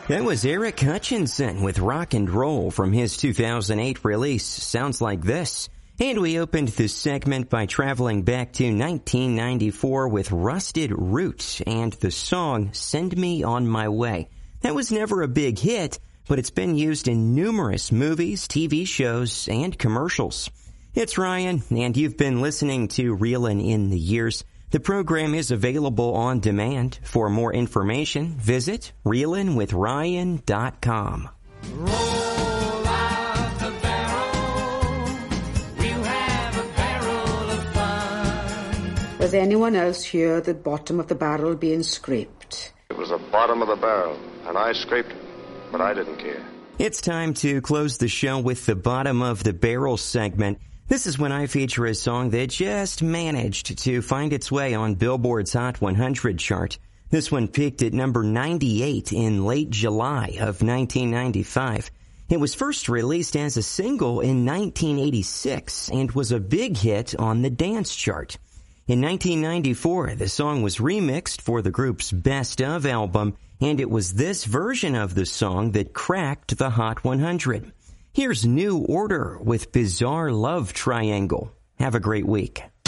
That was Eric Hutchinson with Rock and Roll from his 2008 release, Sounds Like This. And we opened this segment by traveling back to 1994 with Rusted Root and the song Send Me On My Way. That was never a big hit, but it's been used in numerous movies, TV shows, and commercials. It's Ryan, and you've been listening to Reelin' in the Years. The program is available on demand. For more information, visit reelinwithryan.com. Roll out the barrel, we'll have a barrel of fun. Does anyone else hear the bottom of the barrel being scraped? It was the bottom of the barrel, and I scraped it, but I didn't care. It's time to close the show with the bottom of the barrel segment. This is when I feature a song that just managed to find its way on Billboard's Hot 100 chart. This one peaked at number 98 in late July of 1995. It was first released as a single in 1986 and was a big hit on the dance chart. In 1994, the song was remixed for the group's Best Of album, and it was this version of the song that cracked the Hot 100. Here's New Order with Bizarre Love Triangle. Have a great week.